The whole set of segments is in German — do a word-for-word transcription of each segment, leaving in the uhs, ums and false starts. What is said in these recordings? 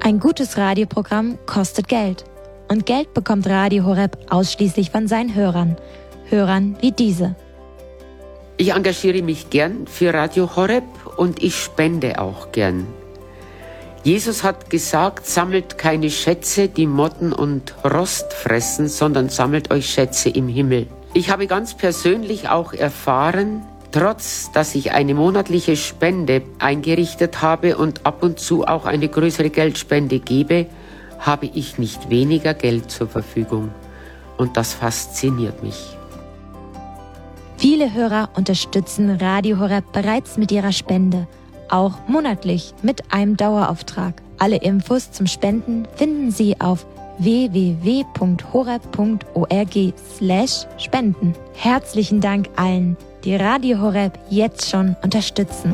Ein gutes Radioprogramm kostet Geld. Und Geld bekommt Radio Horeb ausschließlich von seinen Hörern. Hörern wie diese. Ich engagiere mich gern für Radio Horeb und ich spende auch gern. Jesus hat gesagt, sammelt keine Schätze, die Motten und Rost fressen, sondern sammelt euch Schätze im Himmel. Ich habe ganz persönlich auch erfahren, trotz dass ich eine monatliche Spende eingerichtet habe und ab und zu auch eine größere Geldspende gebe, habe ich nicht weniger Geld zur Verfügung. Und das fasziniert mich. Viele Hörer unterstützen Radio Horeb bereits mit ihrer Spende, auch monatlich mit einem Dauerauftrag. Alle Infos zum Spenden finden Sie auf w w w punkt horeb punkt org slash spenden. Herzlichen Dank allen, die Radio Horeb jetzt schon unterstützen.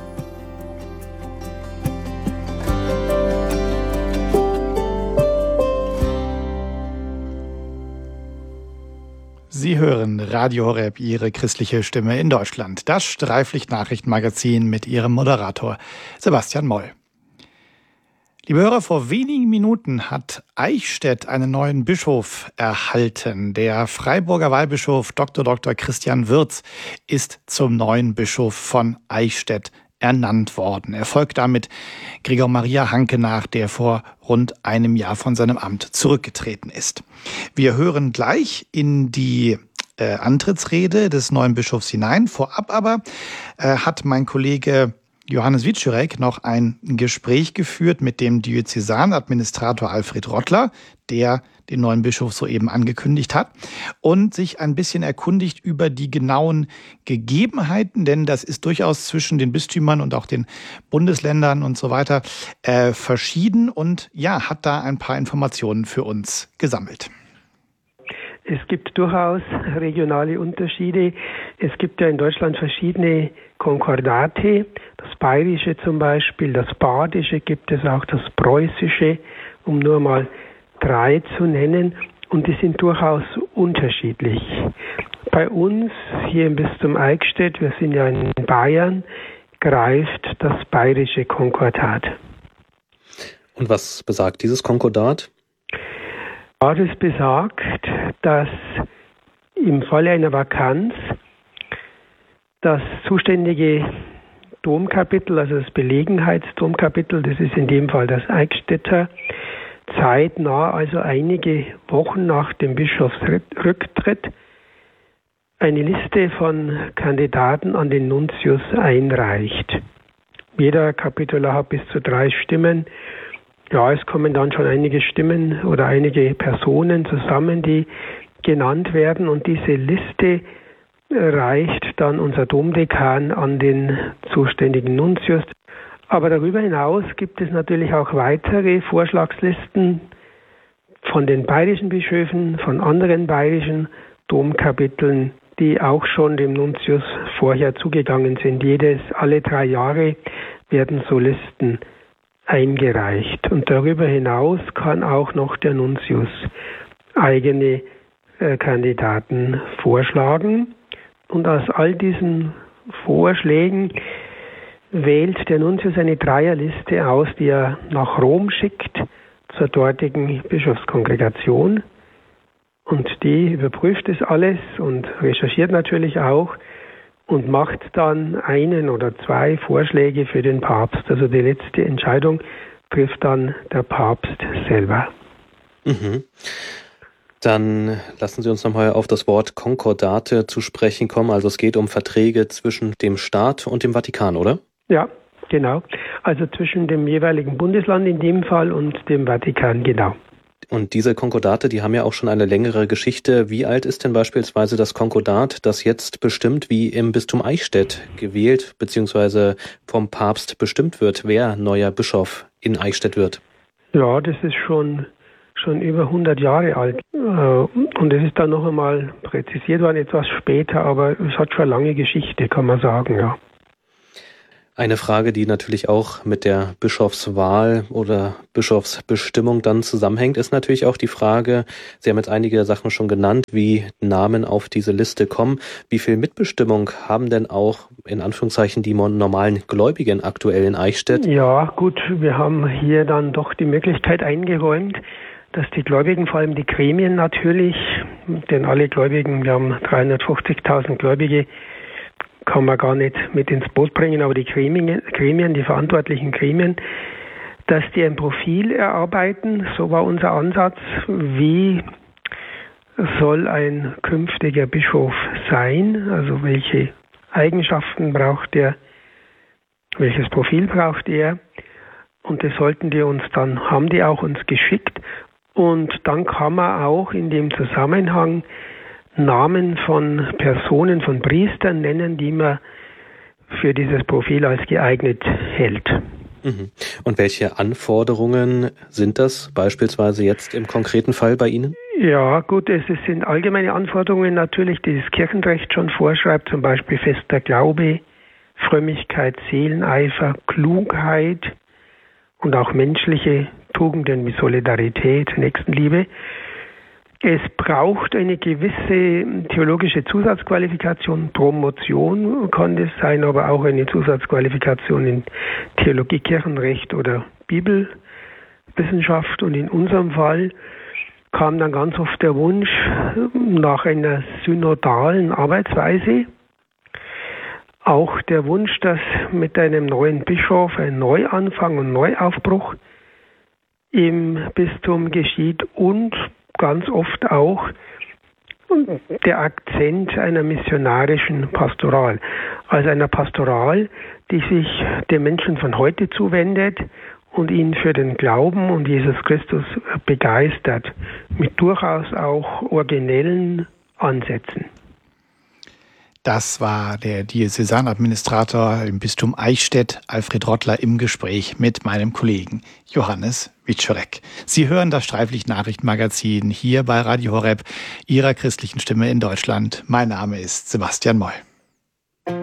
Sie hören Radio Horeb, Ihre christliche Stimme in Deutschland. Das Streiflicht-Nachrichtenmagazin mit Ihrem Moderator Sebastian Moll. Liebe Hörer, vor wenigen Minuten hat Eichstätt einen neuen Bischof erhalten. Der Freiburger Weihbischof Doktor Doktor Christian Wirz ist zum neuen Bischof von Eichstätt ernannt worden. Er folgt damit Gregor Maria Hanke nach, der vor rund einem Jahr von seinem Amt zurückgetreten ist. Wir hören gleich in die äh, Antrittsrede des neuen Bischofs hinein. Vorab aber äh, hat mein Kollege Johannes Wiczorek noch ein Gespräch geführt mit dem Diözesanadministrator Alfred Rottler, der den neuen Bischof soeben angekündigt hat, und sich ein bisschen erkundigt über die genauen Gegebenheiten, denn das ist durchaus zwischen den Bistümern und auch den Bundesländern und so weiter äh, verschieden, und ja, hat da ein paar Informationen für uns gesammelt. Es gibt durchaus regionale Unterschiede. Es gibt ja in Deutschland verschiedene Konkordate. Das Bayerische zum Beispiel, das Badische gibt es auch, das Preußische, um nur mal drei zu nennen. Und die sind durchaus unterschiedlich. Bei uns hier im Bistum Eichstätt, wir sind ja in Bayern, greift das Bayerische Konkordat. Und was besagt dieses Konkordat? Das besagt, dass im Falle einer Vakanz das zuständige Domkapitel, also das Belegenheitsdomkapitel, das ist in dem Fall das Eichstätter, zeitnah, also einige Wochen nach dem Bischofsrücktritt, eine Liste von Kandidaten an den Nuntius einreicht. Jeder Kapitular hat bis zu drei Stimmen. Ja, es kommen dann schon einige Stimmen oder einige Personen zusammen, die genannt werden, und diese Liste reicht dann unser Domdekan an den zuständigen Nuntius. Aber darüber hinaus gibt es natürlich auch weitere Vorschlagslisten von den bayerischen Bischöfen, von anderen bayerischen Domkapiteln, die auch schon dem Nuntius vorher zugegangen sind. Jedes, alle drei Jahre werden so Listen eingereicht. Und darüber hinaus kann auch noch der Nuntius eigene äh, Kandidaten vorschlagen. Und aus all diesen Vorschlägen wählt der Nuntius eine Dreierliste aus, die er nach Rom schickt, zur dortigen Bischofskongregation. Und die überprüft es alles und recherchiert natürlich auch und macht dann einen oder zwei Vorschläge für den Papst. Also die letzte Entscheidung trifft dann der Papst selber. Mhm. Dann lassen Sie uns nochmal auf das Wort Konkordate zu sprechen kommen. Also es geht um Verträge zwischen dem Staat und dem Vatikan, oder? Ja, genau. Also zwischen dem jeweiligen Bundesland in dem Fall und dem Vatikan, genau. Und diese Konkordate, die haben ja auch schon eine längere Geschichte. Wie alt ist denn beispielsweise das Konkordat, das jetzt bestimmt, wie im Bistum Eichstätt gewählt bzw. vom Papst bestimmt wird, wer neuer Bischof in Eichstätt wird? Ja, das ist schon, schon über hundert Jahre alt. Und es ist dann noch einmal präzisiert worden, etwas später, aber es hat schon eine lange Geschichte, kann man sagen, ja. Eine Frage, die natürlich auch mit der Bischofswahl oder Bischofsbestimmung dann zusammenhängt, ist natürlich auch die Frage, Sie haben jetzt einige Sachen schon genannt, wie Namen auf diese Liste kommen. Wie viel Mitbestimmung haben denn auch in Anführungszeichen die normalen Gläubigen aktuell in Eichstätt? Ja, gut, wir haben hier dann doch die Möglichkeit eingeräumt, dass die Gläubigen, vor allem die Gremien natürlich, denn alle Gläubigen, wir haben dreihundertfünfzigtausend Gläubige, kann man gar nicht mit ins Boot bringen, aber die Gremien, Gremien, die verantwortlichen Gremien, dass die ein Profil erarbeiten, so war unser Ansatz, wie soll ein künftiger Bischof sein, also welche Eigenschaften braucht er, welches Profil braucht er, und das sollten die uns dann, haben die auch uns geschickt, und dann kann man auch in dem Zusammenhang Namen von Personen, von Priestern nennen, die man für dieses Profil als geeignet hält. Und welche Anforderungen sind das beispielsweise jetzt im konkreten Fall bei Ihnen? Ja, gut, es sind allgemeine Anforderungen natürlich, die das Kirchenrecht schon vorschreibt, zum Beispiel fester Glaube, Frömmigkeit, Seeleneifer, Klugheit und auch menschliche Tugenden wie Solidarität, Nächstenliebe. Es braucht eine gewisse theologische Zusatzqualifikation, Promotion kann das sein, aber auch eine Zusatzqualifikation in Theologie, Kirchenrecht oder Bibelwissenschaft. Und in unserem Fall kam dann ganz oft der Wunsch nach einer synodalen Arbeitsweise, auch der Wunsch, dass mit einem neuen Bischof ein Neuanfang und Neuaufbruch im Bistum geschieht und ganz oft auch der Akzent einer missionarischen Pastoral, also einer Pastoral, die sich den Menschen von heute zuwendet und ihn für den Glauben und Jesus Christus begeistert, mit durchaus auch originellen Ansätzen. Das war der Diözesanadministrator im Bistum Eichstätt, Alfred Rottler, im Gespräch mit meinem Kollegen Johannes Wiczorek. Sie hören das Streiflicht-Nachrichtenmagazin hier bei Radio Horeb, Ihrer christlichen Stimme in Deutschland. Mein Name ist Sebastian Moll.